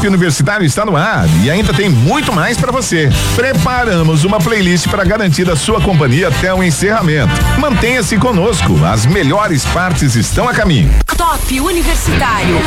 Top Universitário está no ar e ainda tem muito mais para você. Preparamos uma playlist para garantir a sua companhia até o encerramento. Mantenha-se conosco, as melhores partes estão a caminho. Top Universitário.